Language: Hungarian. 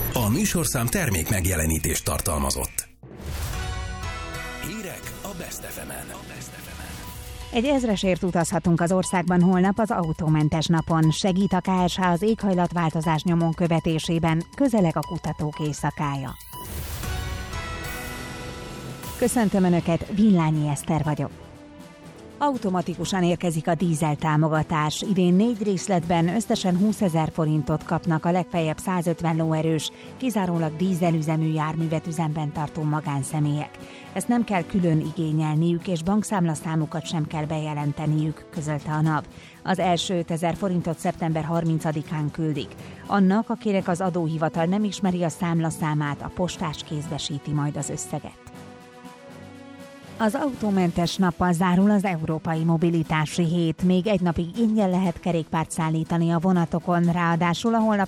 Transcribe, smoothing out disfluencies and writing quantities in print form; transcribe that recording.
A műsorszám termék megjelenítést tartalmazott. Hírek a Best FM-en. Egy 1000-esért utazhatunk az országban holnap az autómentes napon. Segít a KSH az éghajlatváltozás nyomon követésében, közeleg a kutatók éjszakája. Köszöntöm Önöket, Villányi Eszter vagyok. Automatikusan érkezik a dízel támogatás. Idén 4 részletben összesen 20 000 forintot kapnak a legfeljebb 150 lóerős, kizárólag dízelüzemű járművet üzemben tartó magánszemélyek. Ezt nem kell külön igényelniük, és bankszámlaszámukat sem kell bejelenteniük, közölte a NAV. Az első 5000 forintot szeptember 30-án küldik. Annak, akinek az adóhivatal nem ismeri a számlaszámát, a postás kézbesíti majd az összeget. Az autómentes nappal zárul az Európai Mobilitási Hét. Még egy napig ingyen lehet kerékpárt szállítani a vonatokon, ráadásul a holnap